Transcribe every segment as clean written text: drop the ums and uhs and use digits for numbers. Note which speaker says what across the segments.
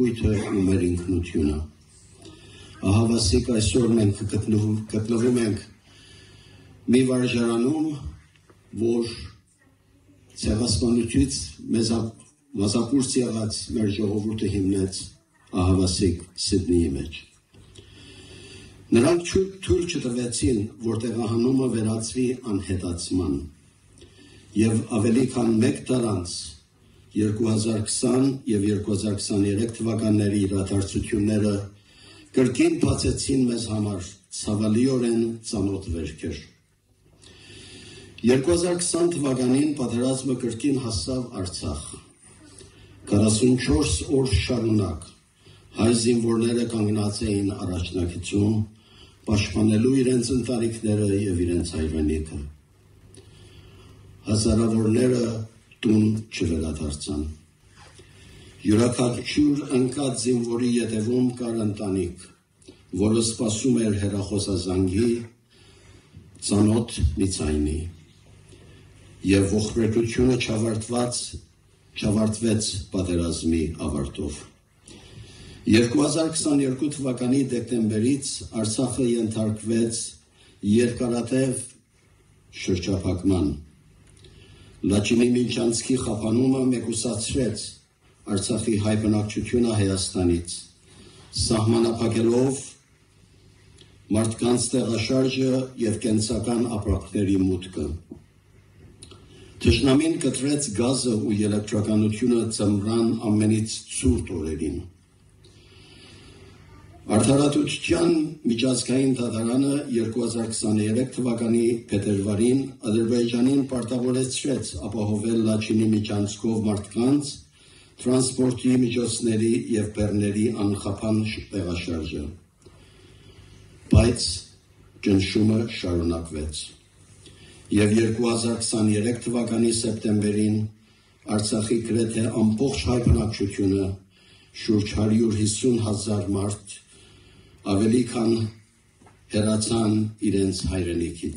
Speaker 1: մշակույթը ու մեր ինքնությունը։ Ահավասիկ այսօր մենք գտնվում ենք մի վարժարանում, որ ցեղասպանությունից մեզ մազապուրց եղած մեր ժողովուրդը հիմնեց ահավասիկ Սիդնեի մեջ։ Նրանք թույլ չտվեցին, որ տեղահանումը վերածվի անհետացման, և ավելի քան մեկ դար անց 2020 և 2023 թվականների իրադարձությունները կրկին բացեցին մեզ համար ցավալիորեն ծանոթ վերքեր։ 2020 թվականին պատերազմը կրկին հասավ Արցախ։ 44 օր շարունակ հայ զինվորները կանգնած էին առաջնակիցում, պաշտպանելու իրենց ընտանիքները և իրենց հայրենիքը։ Հազարավորները տուն չվերադարձան։ Յուրաքանչյուր ընկած զինվորի ետևում կար ընտանիք, որը սպասում էր հեռախոսազանգի, ծանոթ մի ձայնի, և ողբերգությունը չավարտվեց պատերազմի ավարտով։ 2022 թվականի դեկտեմբերից Արցախը ենթարկվեց երկարատև շրջափակման։ Լաչինի Միլչանցկի խափանումը մեկուսացրեց Արցախի հայ բնակչությունը Հայաստանից, սահմանափակելով մարդկանց տեղաշարժը և կենսական ապրանքների մուտքը։ Թշնամին կտրեց գազը ու էլեկտրականությունը ձմռան ամենից ցուրտ օրերին։ Արդարադատության միջազգային դատարանը 2023 թվականի փետրվարին Ադրբեջանին պարտավորեցրեց ապահովել Լաչինի միջանցքով մարդկանց, տրանսպորտի միջոցների և բեռների անխափան տեղաշարժը։ Բայց ճնշումը շարունակվեց։ Եվ 2023 թվականի սեպտեմբերին Արցախի գրեթե ամբողջ հայ բնակչությունը, շուրջ 150,000 մարդ, ավելի քան հեռացան իրենց հայրենիքից։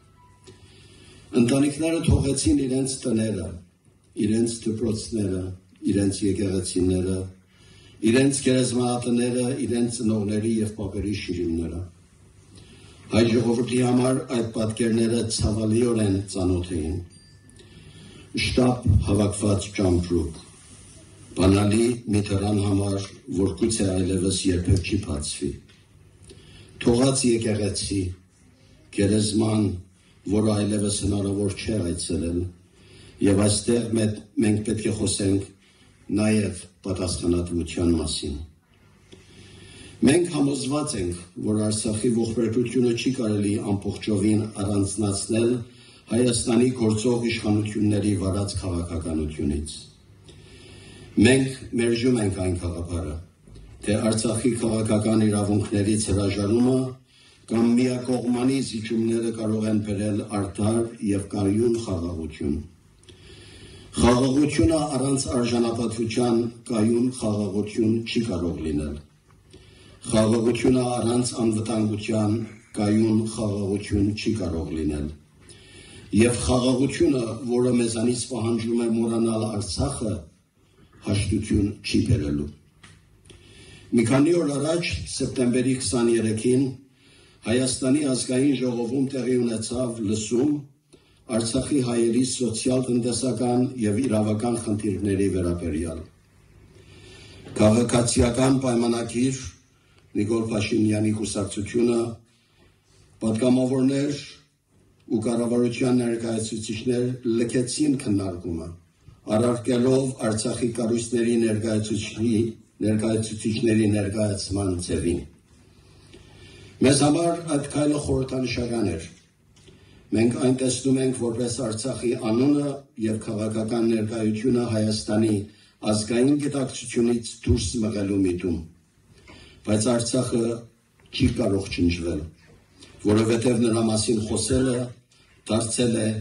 Speaker 1: Ընտանիքները թողեցին իրենց տները, իրենց դպրոցները, իրենց եկեղեցիները, իրենց գերեզմանատները, իրենց ծնողների և պապերի շիրիմները։ Հայ ժողովրդի համար այդ պատկերները ցավալիորեն ծանոթ էին։ Շտապ հավաքված ճամպրուկ, բանալի մի դռան համար, որ գուցե այլևս երբեք չի բացվի։ Թողած եկեղեցի, գերեզման, որը այլևս հնարավոր չէ այցելել, և այստեղ մենք պետք է խոսենք նաև պատասխանատվության մասին։ Մենք համոզված ենք, որ Արցախի ողբերգությունը չի կարելի ամբողջովին առանձնացնել Հայաստանի գործող իշխանությունների վարած քաղաքականությունից։ Մենք մերժում ենք այն գաղափարը, թե Արցախի քաղաքական իրավունքներից հրաժարումը կամ միակողմանի զիջումները կարող են բերել արդար և կայուն խաղաղություն։ Խաղաղությունը առանց արժանապատվության կայուն խաղաղություն չի կարող լինել։ Խաղաղությունը առանց անվտանգության կայուն խաղաղություն չի կարող լինել։ Եվ խաղաղությունը, որը մեզանից պահանջում է մոռանալ Արցախը, հաշտություն չի բերելու։ Մի քանի օր առաջ, սեպտեմբերի 23-ին, Հայաստանի ազգային ժողովում տեղի ունեցավ լսում Արցախի հայերի սոցիալ-տնտեսական և իրավական խնդիրների վերաբերյալ։ Քաղաքացիական պայմանագիր, Նիկոլ Փաշինյանի կուսակցությունը, պատգամավորներ ու կառավարության ներկայացուցիչներ լքեցին քննարկումը, առարկելով Արցախի կառույցների ներկայացուցիչների ներկայացման ձևին։ Մեզ համար այդ քայլը խորհրդանշական էր։ Մենք այն տեսնում ենք որպես Արցախի անունը և քաղաքական ներկայությունը Հայաստանի ազգային գիտակցությունից դուրս մղելու միտում։ Բայց Արցախը չի կարող չնչվել, որովհետև նրա մասին խոսելը դարձել է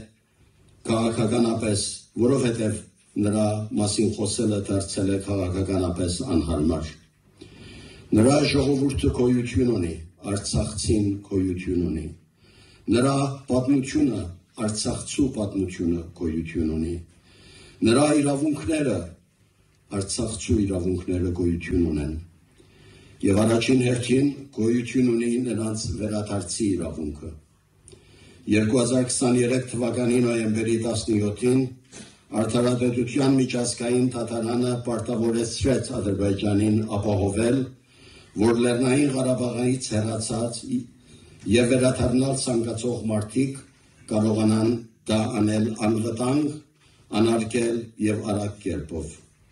Speaker 1: քաղաքականապես անհարմար։ Նրա ժողովուրդը գոյություն ունի, Արցախցին գոյություն ունի։ Նրա պատմությունը, Արցախցու պատմությունը գոյություն ունի։ Նրա իրավունքները, արցախցու իրավունքները գոյություն ունեն։ Եվ առաջին հերթին գոյություն ունի նրանց վերադարձի իրավունքը։ 2023 թվականի նոյեմբերի 17-ին Արդարադատության միջազգային դատարանը պարտավորեցրեց Ադրբեջանին ապահովել, որ Լեռնային Ղարաբաղից հեռացած եւ վերադառնալ ցանկացող մարդիկ կարողանան դա անել անվտանգ, անարգել եւ արագ կերպով։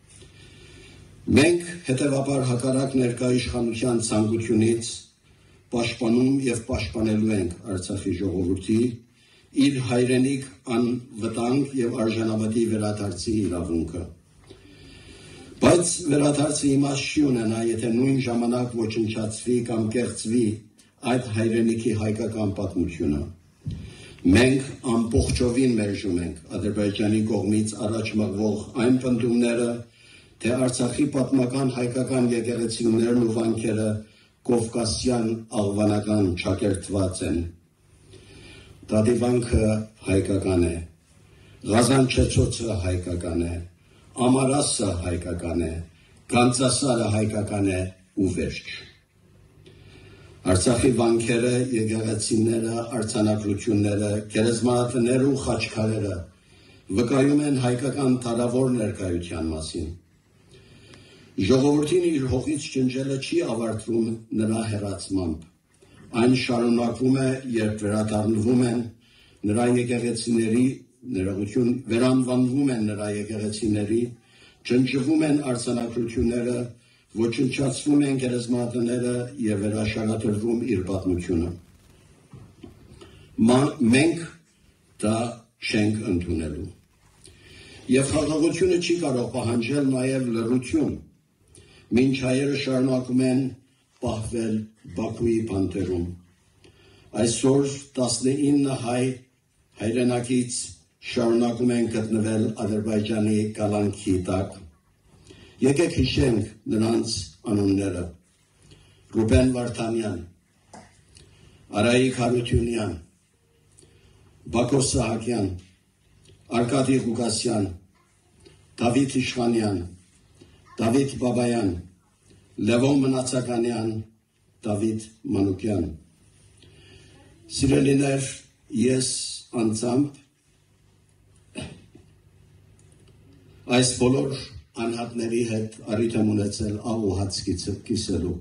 Speaker 1: Մենք հետևաբար հակառակ ներկա իշխանության ցանկությունից պաշտպանում եւ պաշտպանելու ենք Արցախի ժողովրդի իր հայրենիք անվտանգ եւ արժանապատիվ վերադարձի իրավունքը։ Բայց վերադարձը իմաստ չի ունենա, եթե նույն ժամանակ ոչնչացվի կամ կեղծվի այդ հայրենիքի հայկական պատմությունը։ Մենք ամբողջովին մերժում ենք Ադրբեջանի կողմից առաջ մղվող այն պնդումները, թե Արցախի պատմական հայկական եկեղեցիներն ու վանքերը կովկասյան աղվանական ճակերտված են։ Դադիվանքը հայկական է, Ղազանչեցոցը հայկական է, Ամարասը հայկական է, Գանձասարը հայկական է ու վերջ։ Արցախի վանքերը, եկեղեցիները, արձանագրությունները, գերեզմանատները ու խաչքարերը վկայում են հայկական թարավոր ներկայության մասին։ Ժողովրդին իր հողից ջնջելը չի ավարտվում նրա հեռացմամբ։ Այն շարունակվում է, երբ վերադառնվում են նրա եկեղեցիների, վերանվանվում են նրա եկեղեցիների, ջնջվում են արձանագրությունները, ոչնչացվում են գերեզմանատները եւ վերաշարադրվում իր պատմությունը։ Մենք դա չենք ընդունելու։ Եվ խաղաղությունը չի կարող պահանջել նաեւ լռություն, մինչ հայերը շարունակում են պահվել Բաքուի բանտերում։ Այսօր 19 հայ հայրենակից շարունակում են գտնվել Ադրբեջանի կալանքի տակ։ Եկեք հիշենք նրանց անունները. Ռուբեն Վարդանյան, Արայիկ Հարությունյան, Բակո Սահակյան, Արկադի Ղուկասյան, Դավիթ Իշխանյան, Դավիթ Բաբայան, Լևոն Մնացականյան, Դավիթ Մանուկյան։ Սիրելիներ, ես անձամբ այս բոլոր անհատների հետ առիթ եմ ունեցել աղ ու հաց կիսելու։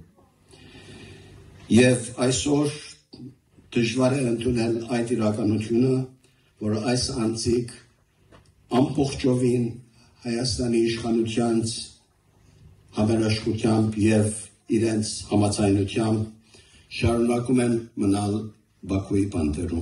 Speaker 1: Եվ այսօր դժվար է ընդունել այդ իրականությունը, որ այս անձիկ ամբողջովին Հայաստանի իշխանությանց համերաշխությամբ եւ իրենց համաձայնությամբ շարունակում են մնալ Բաքուի բանտերում։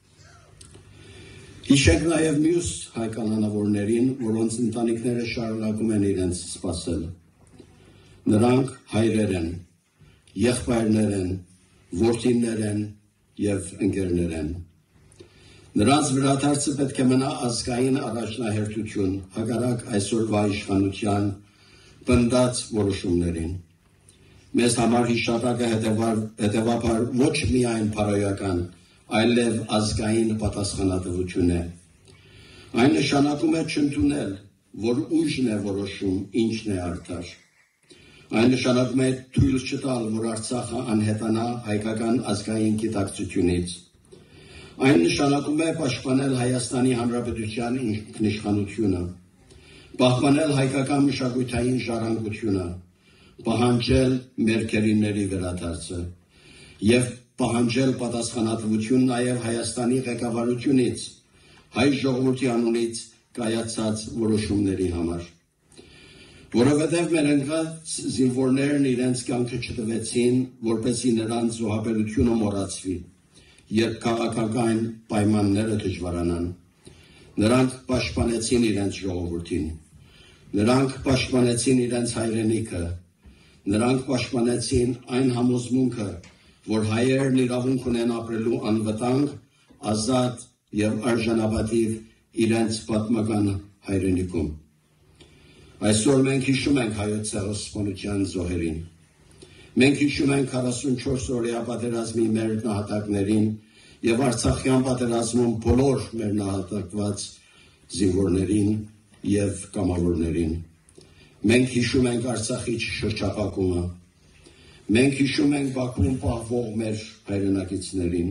Speaker 1: Հիշենք նաեւ մյուս հայ կանանավորներին, որոնց ընտանիքները շարունակում են իրենց սպասել։ Նրանք հայրեր են, եղբայրներ են, որդիներ են եւ ընկերներ են։ Նրանց վերադարձը պետք է մնա ազգային առաջնահերթություն, հակառակ այսօրվա իշխանության պնդած որոշումներին։ Մեզ համար հիշատակը հետևաբար ոչ միայն փարոյական, այլև ազգային պատասխանատվություն է։ Այն նշանակում է չընդունել, որ ուժն է որոշում, ինչն է արդար։ Այն նշանակում է թույլ չտալ, որ Արցախը անհետանա հայկական ազգային գիտակցությունից։ Այն նշանակում է պաշտպանել Հայաստանի Հանրապետության ինքնիշխանությունը, պահպանել հայկական մշակութային ժառանգությունը, պահանջել մեր գերիների վերադարձը եւ պահանջել պատասխանատվություն նաեւ Հայաստանի ղեկավարությունից, հայ ժողովրդի անունից կայացած որոշումների համար։ Որովհետեւ մեր ընկած զինվորներն իրենց կյանքը չտվեցին, որպեսզի նրանց զոհաբերությունը մոռացվի, երբ քաղաքական պայմանները դժվարանան։ Նրանք պաշտպանեցին իրենց ժողովրդին։ Նրանք պաշտպանեցին իրենց հայրենիքը։ Նրանք պաշտպանեցին այն համոզմունքը, որ հայերն իրավունք ունեն ապրելու անվտանգ, ազատ եւ արժանապատիվ իրենց պատմական հայրենիքում։ Այսօր մենք հիշում ենք հայոց ցեղասպանության զոհերին։ Մենք հիշում ենք 44-օրյա պատերազմի մեր նահատակներին եւ Արցախյան պատերազմում բոլոր մեր նահատակված զինվորներին եւ կամավորներին։ Մենք հիշում ենք Արցախի շրջափակումը, մենք հիշում ենք Բաքվում պահվող մեր հայրենակիցներին,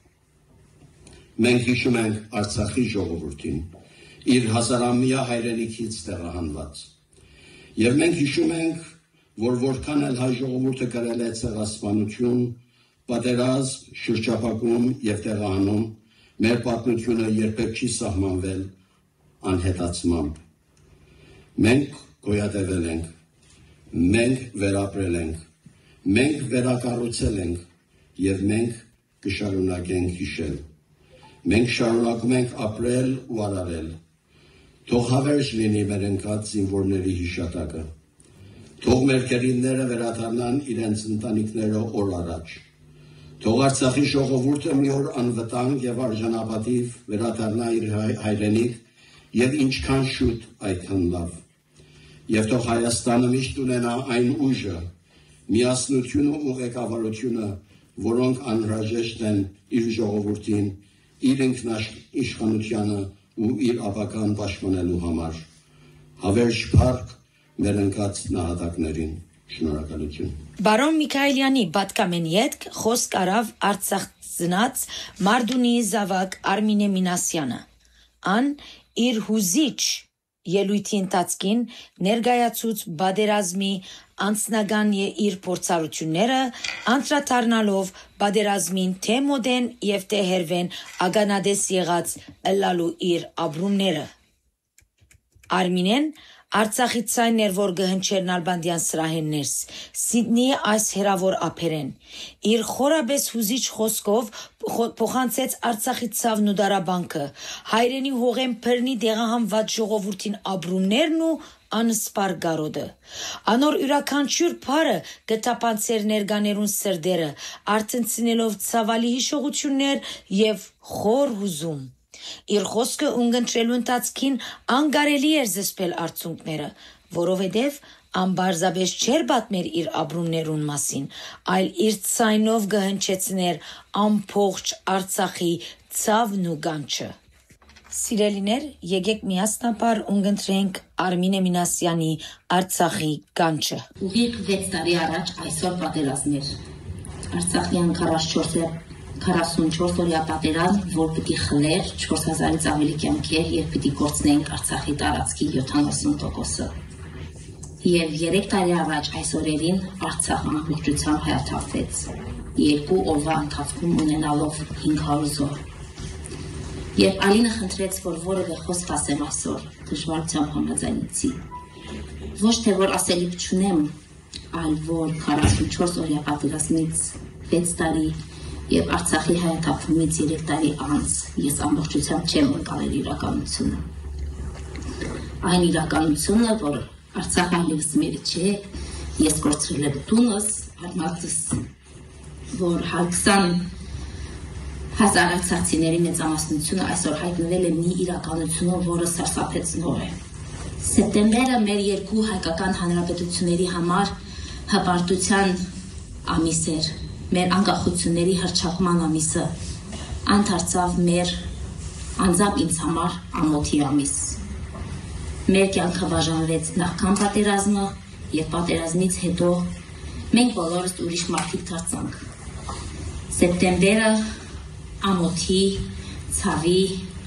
Speaker 1: մենք հիշում ենք Արցախի ժողովրդին, իր հազարամյա հայրենիքից տեղահանված, եւ մենք հիշում ենք, որ որքան էլ հայ ժողովուրդը կրել է ցեղասպանություն, պատերազմ, շրջափակում եւ տեղահանում, մեր պատմությունը երբեք չի սահմանվել անհետացմամբ։ Մենք գոյատևել ենք, մենք վերապրել ենք, մենք վերակառուցել ենք եւ մենք կշարունակենք հիշել։ Մենք շարունակում ենք ապրել ու արարել։ Թող հավերժ լինի մեր ընկած զինվորների հիշատակը։ Թող մեր գերիները վերադառնան իրենց ընտանիքները օր առաջ։ Թող Արցախի ժողովուրդը մի օր անվտանգ եւ արժանապատիվ վերադառնա իր հայրենիք եւ ինչքան շուտ այդքան լավ։ Եվ թող Հայաստանը միշտ ունենա այն ուժը, միասնությունը ու ղեկավարությունը, որոնք անհրաժեշտ են իր ժողովրդին, իր ինքնիշխանությանը ու իր ապագան պաշտպանելու համար։ Հավերժ փառք մեր ընկած նահատակներին։ Շնորհակալություն։
Speaker 2: Բարոն Միքայելյանի պատկամեն ետք խոսք արավ Արցախցնած Մարդունի զավակ Արմինե Մինասյանը։ Ան իր հուզիչ ելույթի ընթացքին ներկայացուց բادرազմի անձնական իր փորձառությունները անդրադառնալով բادرազմին թե մոդեն եւ թե հերվեն ագանադես եղած ըլլալու իր ապրումները։ Արմինեն Արցախի ցայներ որ գհնչեր Նալբանդյան սրահեններս Սիդնի այս հերավոր ափերեն իր խորաբես հուզիչ խոսքով փոխանցեց Արցախի ցավն ու դարաբանքը հայրենի հողեն բռնի դեղահանված ժողովրդին ապրումներն ու անսպար գարոդը անոր յուրաքանչյուր բարը գտապանցեր ներկաներուն սրդերը արցնցնելով ցավալի հիշողություններ եւ խոր հուզում Իր խոսքը ունգընտրելու ընթացքին անգարելի էր զսպել արդյունքները, որովհետև անբարձաբես չէր պատմեր իր ապրումներուն մասին, այլ իր ցայնով գհնչեցներ ամբողջ Արցախի ցավն ու գանչը։ Սիրելիներ, եկեք միասնաբար ունգընտրենք Արմինե Մինասյանի Արցախի գանչը։
Speaker 3: Ուղիղ 6 տարի առաջ այսօր պատերազմներ։ Արցախյան 44 օրյա պատերազմ, որ պիտի խլեր 4000-ից ավելի կյանքեր եւ պիտի կորցնենք Արցախի տարածքի 70%-ը։ Եվ 3 տարի առաջ այս օրերին Արցախը ամբողջությամբ հայաթափվեց, 2 օրվա ընթացքում ունենալով 500 զոհ։ Եվ Ալինը խնդրեց, որ որևէ խոսք ասեմ այսօր, դժվարությամբ համաձայնեցի։ Ոչ թե որ ասելիք չունեմ, այլ որ 44 օրյա պատերազմից 6 տարի Եվ Արցախի հայաթափումից 3 տարի անց ես ամբողջությամբ չեմ ընկալել իրականությունը։ Այն իրականությունը, որ Արցախը այլևս մերը չէ, ես կորցրել եմ տունս, արմատս, որ 20,000 արցախցիների մեծամասնությունը այսօր հայտնվել է մի իրականությունով, որը սարսափեցնող է։ Սեպտեմբերը մեր երկու հայկական հանրապետությունների համար հպարտության ամիս էր։ Մեր անկախությունների հռչակման ամիսը անդարձավ մեր անձամբ ինձ համար ամոթի ամիս։ Մեր կյանքը բաժանվեց նախքան պատերազմը եւ պատերազմից հետո մենք բոլորս ուրիշ մարդիկ դարձանք։ Սեպտեմբերը ամոթի, ցավի,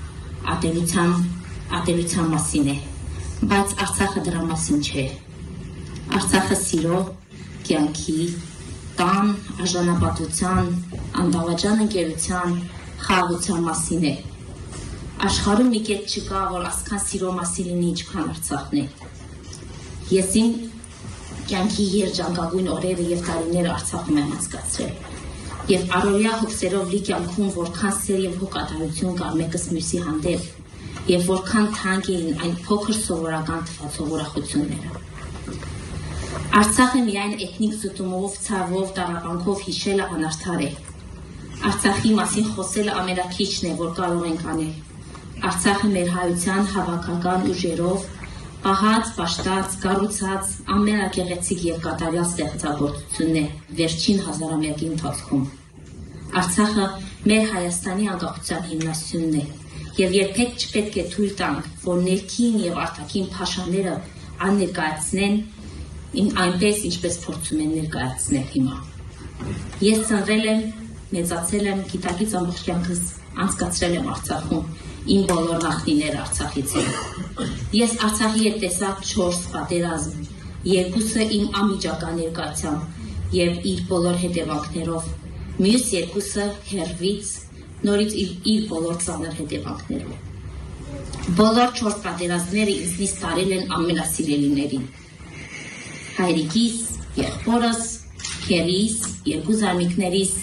Speaker 3: ատելության մասին է, բայց Արցախը դրա մասին չէ։ Արցախը սիրո, կյանքի տան, արժանապատվության, անդավաճան ընկերության, խաղաղության մասին է։ Աշխարհում մի կետ չկա, որ ասքան սիրո մասին լինի, ինչքան Արցախն է։ Ես իմ կյանքի երջանկագույն օրերը եւ տարիները Արցախում եմ անցկացրել։ Եվ առօրյա հոգսերով լի կյանքում որքան սեր եւ հոգատարություն կար մեկս մյուսի հանդեպ, եւ որքան թանկ էին այն փոքր սովորական թվացող ուրախությունները։ Արցախը միայն էթնիկ զտումով, ցավով, տառապանքով հիշելը անարդար է։ Արցախի մասին խոսելը ամենաքիչն է, որ կարող ենք անել։ Արցախը մեր հայության հավաքական ուժերով, պահած, պաշտած, կառուցած ամենագեղեցիկ եւ կատարյալ ստեղծագործությունն է վերջին հազարամյակի ընթացքում։ Արցախը մեր Հայաստանի անկախության հիմնասյունն է եւ երբեք չպետք է թույլ տանք, որ ներքին եւ արտաքին փաշաները աններկայացնեն այնպես, ինչպես փորձում են ներկայացնել հիմա։ Ես ծնվել եմ, մեծացել եմ, գիտակից ամբողջ կյանքս անցկացրել եմ Արցախում, իմ բոլոր նախնիները Արցախից են։ Ես Արցախի հետ տեսա 4 պատերազմ, 2-ը իմ անմիջական ներկայությամբ եւ իր բոլոր հետևանքներով, մյուս 2-ը հեռվից, նորից իր բոլոր ծանր հետևանքներով։ Բոլոր 4 պատերազմները ինձնից տարել են ամենասիրելիներին։ Հայրիկիս, եղբորս, քերիս, 2 զարմիկներիս,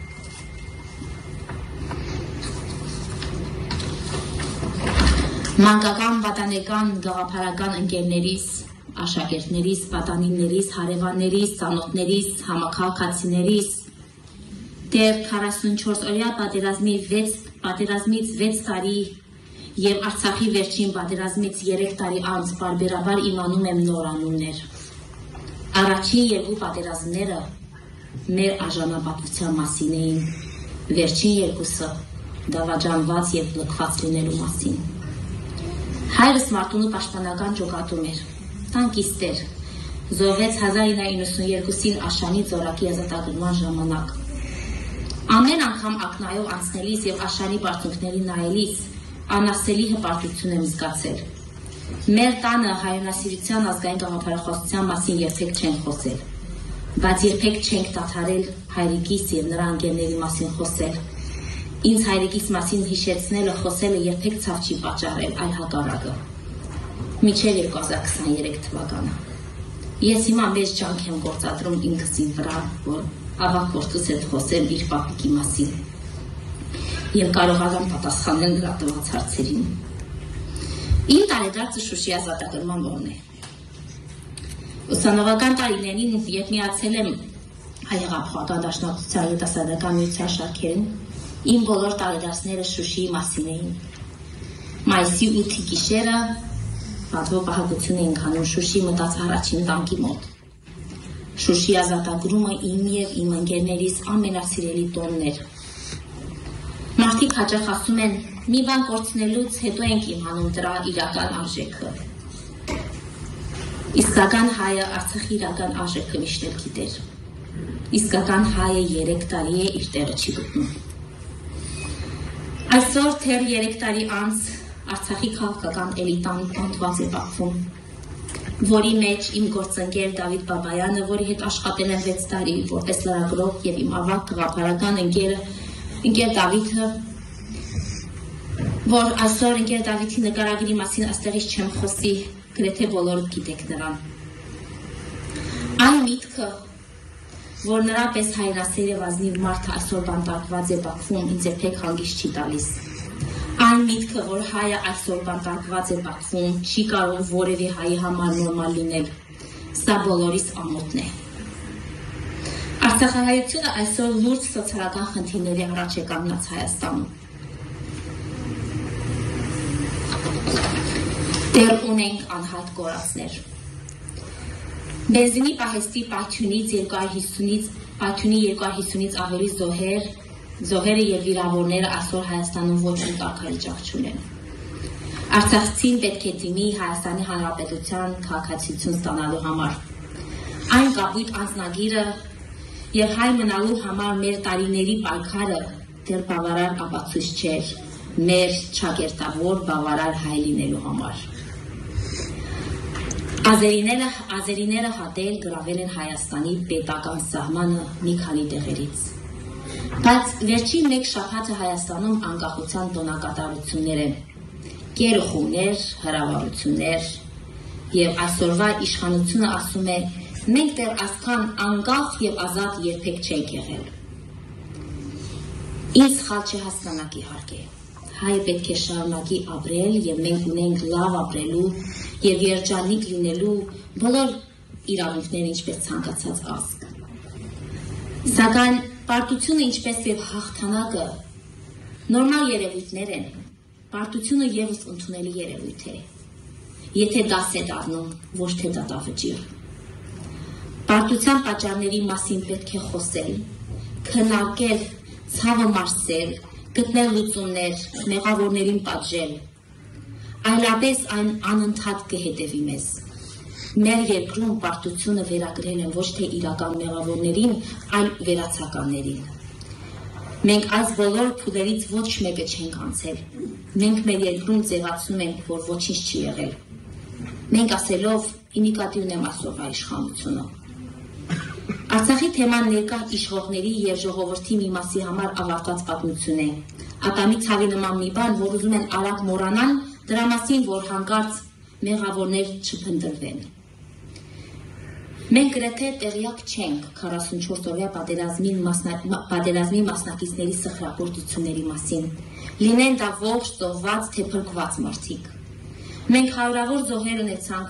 Speaker 3: մանկական, պատանեկան, գաղափարական ընկերներիս, աշակերտներիս, պատանիներիս, հարևաններիս, ծանոթներիս, համաքաղաքացիներիս, դեռ 44-օրյա պատերազմից 6 տարի եւ Արցախի վերջին պատերազմից 3 տարի անց բարբերաբար իմանում եմ նոր անուններ։ Առաջին 2 պատերազմները մեր արժանապատվության մասին էին, վերջին 2-ը դավաճանված եւ լքված լինելու մասին։ Հայրս Մարտունու պաշտպանական ջոկատում էր, տանկիստ էր, զոհվեց 1992-ին Աշանի ձորակի ազատագրման ժամանակ։ Ամեն անգամ ակնայով անցնելիս եւ Աշանի բարձունքներին նայելիս անասելի հպարտություն եմ զգացել։ Մեր տանը հայրենասիրության ազգային գաղափարախոսության մասին երբեք չեն խոսել, բայց երբեք չենք դադարել հայրիկիս եւ նրա ընկերների մասին խոսել։ Ինձ հայրիկիս մասին հիշեցնելը, խոսելը երբեք ցավ չի պատճառել, այլ հակառակը։ Մինչև 2023 թվականը։ Ես հիմա մեծ ջանք եմ գործադրում ինքս վրա, որ ավակ որդուս հետ խոսեմ իր պապիկի մասին եւ կարողանամ պատասխանել նրա տված հարցերին։ Իմ տարեդարձը Շուշի ազատագրման օրն է։ Ուսանողական տարիներին, երբ միացել եմ Հայ հեղափոխական դաշնակցության երիտասարդական միության շարքերին, իմ բոլոր տարեդարձները Շուշիի մասին էին։ Մայիսի 8-ի գիշերը պատվո պահակություն էինք անում Շուշի մտած առաջին տանկի մոտ։ Շուշի ազատագրումը իմ եւ իմ ընկերներիս ամենասիրելի տոնն էր։ Մարդիկ հաճախ ասում են, մի բան կորցնելուց հետո ենք իմանում դրա իրական արժեքը։ Իսկական հայը Արցախի իրական արժեքը միշտ էլ գիտեր։ Իսկական հայը 3 տարի է իր տեղը չի գտնում։ Այսօր թեր 3 տարի անց Արցախի քաղաքական էլիտան անտված է Բաքվում, որի մեջ իմ գործընկեր Դավիթ Բաբայանը, որի հետ աշխատել եմ 6 տարի որպես լրագրող եւ իմ ավակ գաղափարական ընկեր Դավիթը, որ այսօր ընկեր Դավիթի նկարագրի մասին այստեղից չեմ խոսի, գրեթե բոլորդ գիտեք նրան։ Այն միտքը, որ նրա պես հայրասեր եւ ազնիվ մարդը այսօր բանտարկված է Բաքվում, ինձ երբեք հանգիստ չի տալիս։ Այն միտքը, որ հայը այսօր բանտարկված է Բաքվում, չի կարող որևէ հայի համար նորմալ լինել, սա բոլորիս ամոթն է։ Արցախահայությունը այսօր լուրջ սոցիալական խնդիրների առաջ է կանգնած Հայաստանում։ Դեռ ունենք անհատ կորածներ։ Բենզինի պահեստի պայթյունից 250-ից ավելի զոհերը եւ վիրավորները այսօր Հայաստանում ոչ մի կարգավիճակ չունեն։ Արցախցին պետք է դիմի Հայաստանի Հանրապետության քաղաքացիություն ստանալու համար։ Այն կապույտ անձնագիրը եւ հայ մնալու համար մեր տարիների պայքարը դեռ բավարար ապացույց չէր մեր ճակերտավոր բավարար հայ լինելու համար։ Ազերիները հատել գրավել են Հայաստանի պետական սահմանը մի քանի տեղերից։ Բայց վերջին 1 շաբաթը Հայաստանում անկախության տոնակատարություններ են, գերխումներ, հրավառություններ եւ այսօրվա իշխանությունը ասում է մենք դեռ այսքան անկախ եւ ազատ երբեք չենք եղել։ Ինձ սխալ չհասկանաք իհարկե։ Հայը պետք է շարունակի ապրել եւ մենք ունենք լավ ապրելու եւ երջանիկ լինելու բոլոր իրավունքները ինչպես ցանկացած ազգ։ Սակայն պարտությունը ինչպես եւ հաղթանակը նորմալ երևույթներ են, պարտությունը եւս ընդունելի երևույթ է, եթե դաս է դառնում, ոչ թե դատավճիռ։ Պարտության պատճառների մասին պետք է խոսել, քննարկել, ցավը մարսել, գտնել լուծումներ, մեղավորներին պատժել, այլապես այն անընդհատ կհետևի մեզ։ Մեր երկրում պարտությունը վերագրել են ոչ թե իրական մեղավորներին, այլ վերացականներին։ Մենք այս բոլոր փուլերից ոչ մեկը չենք անցել։ Մենք մեր երկրում ձևացնում ենք, որ ոչինչ չի եղել։ Մենք ասելով իմիտատիվն եմ ասողա իշխանությունը։ Արցախի թեման ներկա իշխողների եւ ժողովրդի մի մասի համար ավարտված պատմություն է։ Ատամի ցավի նման մի բան, որ ուզում են արագ մոռանան, դրա մասին, որ հանկարծ մեղավորներ չփնտրվեն։ Մենք գրեթե տեղյակ չենք 44-օրյա պատերազմի մասնակիցների սխրագործությունների մասին։ Լինեն դա ողջ, զոհված, թե փրկված մարդիկ։ Մենք հարյուրավոր զոհեր ունեցանք,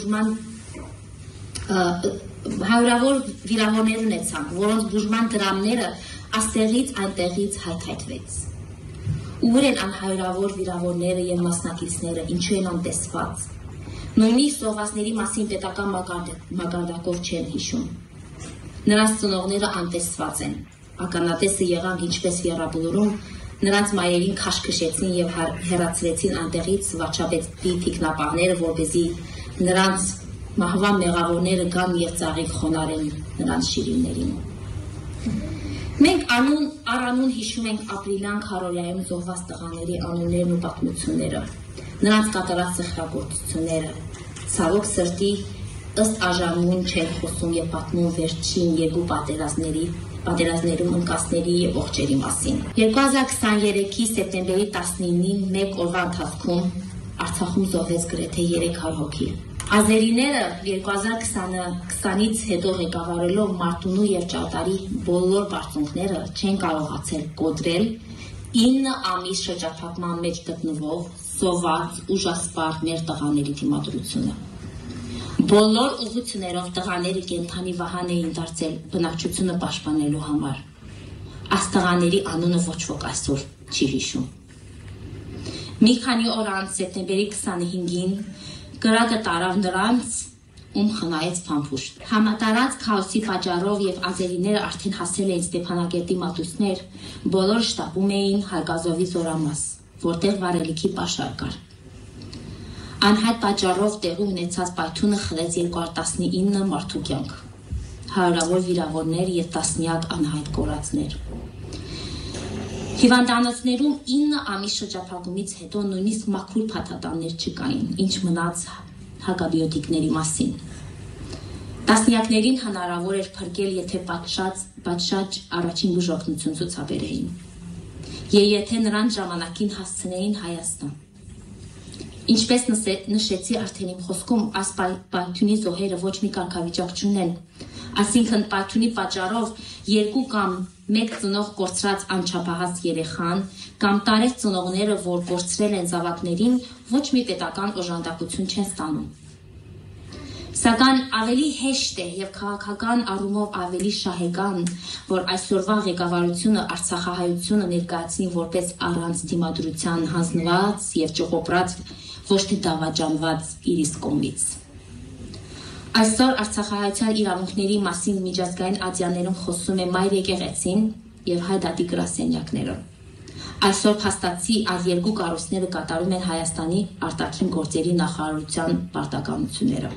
Speaker 3: հարյուրավոր վիրավորներ ունեցանք, որոնց բուժման դրամները աստեղից այնտեղից հայթայթվեց։ Ուր են անհայրավոր վիրավորները եւ մասնակիցները, ինչու են անտեսված։ Նույնիսկ զոհվածների մասին պետական մակարդակով չեն հիշում։ Նրանց ծնողները անտեսված են։ Ականատեսը եղանք ինչպես Եռաբլուրում, նրանց մայերին քաշքշեցին եւ հեռացրեցին այնտեղից վաճառեցի թիկնապահները, որպեսզի նրանց մահվան մեղավորները գան եւ ծաղիկ խոնարեն նրանց շիրիմներին։ Մենք առանուն հիշում ենք ապրիլյան քարորիայում զոհված տղաների անուններն ու պատմությունները, նրանց կատարած սխրագործությունները։ Ցավոք սրտի ըստ աժամուն չեն խոսում եւ պատմում վերջին երկու պատերազմներում ընկածների եւ ողջերի մասին։ 2023-ի սեպտեմբերի 19-ին մեկ օրվա ընթացքում Արցախում զոհվեց գրեթե 300 հոգի։ Ազերիները 2020-ից հետո ղեկավարելով Մարտունու եւ Ճարտարի բոլոր բարձունքները չեն կարողացել կոտրել 9 ամիս շրջափակման մեջ գտնվող սոված ուժասպառ մեր տղաների դիմադրությունը։ Բոլոր ուղղություններով տղաները կենդանի վահան էին դարձել բնակչությունը պաշտպանելու համար։ Այս տղաների անունը ոչ ոք այսօր չի հիշում։ Մի քանի օր անց սեպտեմբերի 25-ին կրակը տարավ նրանց, ում խնայեց փամփուշտ։ Համատարած քաոսի պատճառով եւ ազերիները արդեն հասել էին Ստեփանակերտի մատուցներ, բոլորը շտապում էին Հայկազովի զորամաս, որտեղ վարելիքի պաշար կար։ Անհայտ պատճառով տեղի ունեցած պայթյունը խլեց 219 մարդու կյանք, հարյուրավոր վիրավորներ եւ տասնյակ անհայտ կորածներ։ Հիվանդանոցներում 9 ամիս շրջափակումից հետո նույնիսկ մաքուր փաթաթաններ չկային, ինչ մնաց հակաբիոտիկների մասին։ Տասնյակներին հնարավոր էր փրկել, եթե պատշաճ առաջին բուժօգնություն ցուցաբերեին։ Եթե նրանց ժամանակին հասցնեին Հայաստան։ Ինչպես նշեցի արդեն իմ խոսքում, այս պայթյունի զոհերը ոչ մի կարգավիճակ չունեն, այսինքն պայթյունի պատճառով 2 կամ 1 ծնող կորցրած անչափահաս երեխան կամ տարեց ծնողները, որ կորցրել են զավակներին, ոչ մի պետական օժանդակություն չեն ստանում։ Սակայն ավելի հեշտ է եւ քաղաքական առումով ավելի շահեկան, որ այսօրվա ղեկավարությունը Արցախահայությունը ներկայացնի որպես առանց դիմադրության հանձնված եւ ճողոպրած, ոչ թե դավաճանված իր իսկ կողմից։ Այսօր Արցախահայության իրավունքների մասին միջազգային ատյաններում խոսում է Մայր եկեղեցին եւ հայ դատի գրասենյակները։ Այսօր փաստացի այս երկու կառույցները կատարում են Հայաստանի արտաքին գործերի նախարարության պարտականությունները։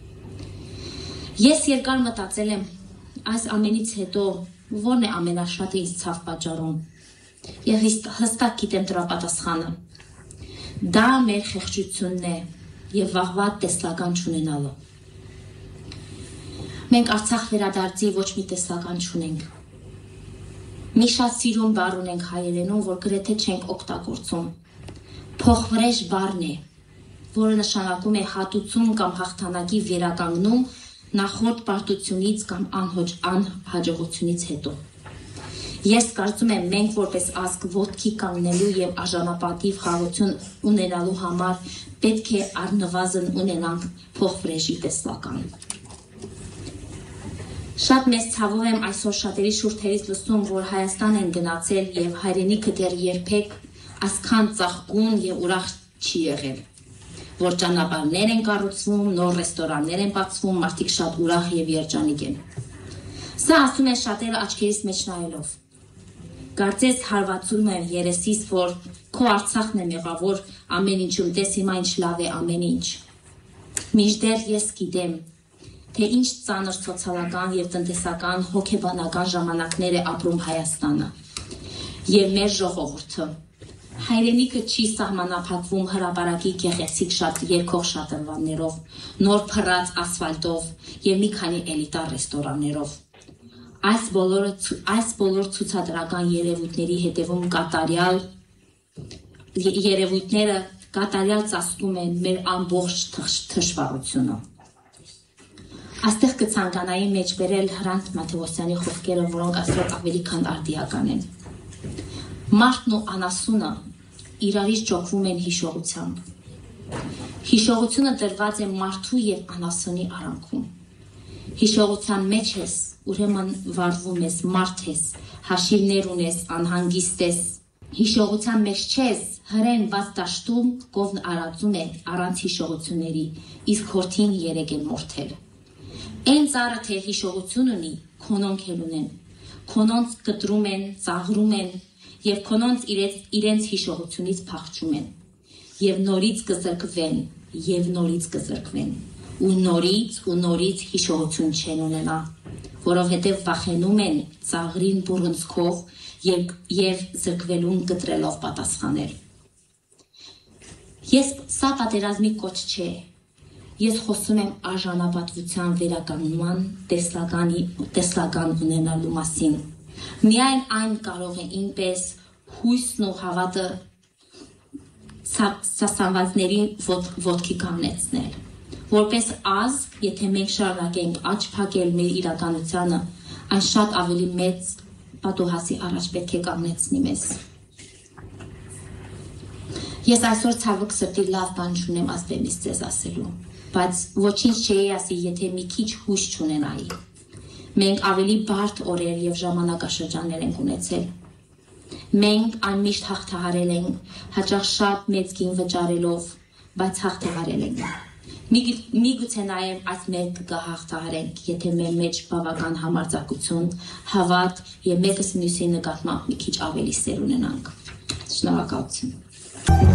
Speaker 3: Ես երկար մտածել եմ այս ամենից հետո ո՞րն է ամենաշատը ինձ ցավ պատճառում եւ հստակ գիտեմ դրա պատասխանը։ Դա մեր խեղճությունն է եւ վաղվա տեսլական չունենալը։ Մենք Արցախ վերադարձի ոչ մի տեսլական չունենք։ Մի շատ սիրուն բառ ունենք հայերենում, որ գրեթե չենք օգտագործում։ Փոխվրեժ բառն է, որը նշանակում է հատուցում կամ հաղթանակի վերականգնում նախորդ պարտությունից կամ անհաջողությունից հետո։ Ես կարծում եմ, մենք որպես ազգ ոտքի կանգնելու եւ արժանապատիվ խաղաղություն ունենալու համար պետք է առնվազն ունենանք փոխվրեժի տեսլական։ Շատ մեծ ցավով եմ այսօր շատերի շուրթերից լսում, որ Հայաստան են գնացել եւ հայրենիքը դեռ երբեք այսքան ծաղկուն եւ ուրախ չի եղել, որ ճանապարհներ են կառուցվում, նոր ռեստորաններ են բացվում, մարդիկ շատ ուրախ եւ երջանիկ են։ Սա ասում են շատերը աչքերիս մեջ նայելով։ Կարծես հարվածում եմ երեսիս, որ քո Արցախն է մեղավոր ամեն ինչում, տես հիմա ինչ լավ է ամեն ինչ։ Մինչդեռ ես գիտեմ, թե ինչ ծանր սոցիալական և տնտեսական հոգեբանական ժամանակներ է ապրում Հայաստանը և մեր ժողովուրդը։ Հայրենիքը չի սահմանափակվում հրապարակի գեղեցիկ երգող շատրվաններով, նոր փռած ասֆալտով և մի քանի էլիտար ռեստորաններով։ Այս բոլոր ցուցադրական երևույթների հետևում կատարյալ ծածկում են մեր ամբողջ թշվառությունը։ Աստեղ կցանկանայի մեջ բերել Հրանտ Մաթևոսյանի խոսքերը, որոնք այսօր ավելի քան արդիական են։ Մարդն ու անասունը իրարից ճոկվում են հիշողությամբ։ Հիշողությունը դրված է մարդու և անասունի արանքում։ Հիշողության մեջ ես, ուրեմն վարվում ես, մարդ ես, հաշիվներ ունես, անհանգիստ ես։ Հիշողության մեջ չես, հրեն բաց դաշտում կովն արածում է առանց հիշողությունների, իսկ հորթին երեկ են մորթել։ Այն ծառը թե հիշողություն ունի, քոնոնք էլ ունեն։ Քոնոնց կտրում են, ծաղրում են, և քոնոնց իրենց հիշողությունից փախչում են, և նորից կզրկվեն, ու նորից հիշողություն չեն ունենա, որովհետև վախենում են ծաղրին բուրնցքով և զրկվելուն կտրելով պատասխաներ։ Սա պատերազմի կոչ չէ, ես խոսում եմ արժանապատվության վերականգնման տեսլական ունենալու մասին։ Միայն այն կարող է ինպես հույսն ու հավատը սասանվածներին ոտքի կանգնեցնել։ Որպես ազգ, եթե մենք շարունակենք աջ փակել մեր իրականությանը, այն շատ ավելի մեծ պատուհասի առաջ պետք է կանգնեցնի մեզ։ Ես այսօր ցավոք սրտի լավ բան չունեմ ասբեմից ձեզ ասելու, բայց ոչինչ չէի ասի, եթե մի քիչ հույս չունենայի։ Մենք ավելի բարդ օրեր և ժամանակաշրջաններ ենք ունեցել։ Մենք այն միշտ հաղթահարել ենք, հաճախ շատ մեծ գին վճարելով, բայց հաղթահարել ենք։ Միգուցե նաև այս մեկը կհաղթահարենք, եթե մեր մեջ բավական համարձակություն, հավատ և մեկս մյուսի նկատմամբ մի քիչ ավելի սեր ունենանք։ Շնորհակալություն։